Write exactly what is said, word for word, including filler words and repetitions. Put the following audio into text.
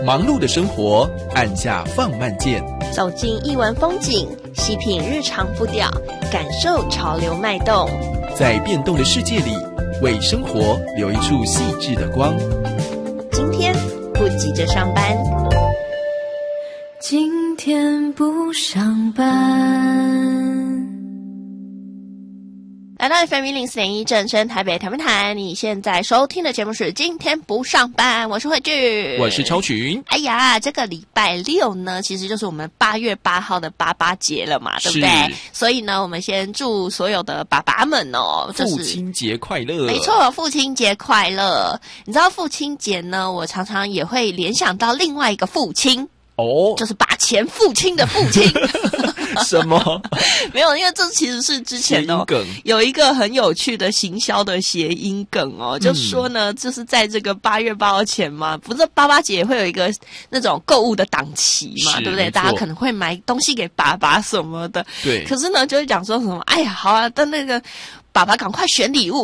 忙碌的生活，按下放慢键， 走进艺文风景，细品日常步调，感受潮流脉动。 在变动的世界里，为生活留一处细致的光。 今天不急着上班， 今天不上班。 来到 F M 一零四点一正声台北谈不谈，你现在收听的节目是今天不上班，我是慧聚， 我是超群。 哎呀，这个礼拜六呢，其实就是我们八月八号的爸爸节了嘛，对不对？所以呢，我们先祝所有的爸爸们哦，就是、 父亲节快乐。 没错，父亲节快乐。你知道父亲节呢，我常常也会联想到另外一个父亲哦，就是把钱付清的父亲。 什么？ 没有，因为这其实是之前哦有一个很有趣的行销的谐音梗哦，就说呢，嗯、就是在这个八月八号前嘛，不是爸爸节也会有一个那种购物的档期嘛，对不对？大家可能会买东西给爸爸什么的， 对。 可是呢，就会讲说什么，哎呀，好啊，但那个爸爸赶快选礼物。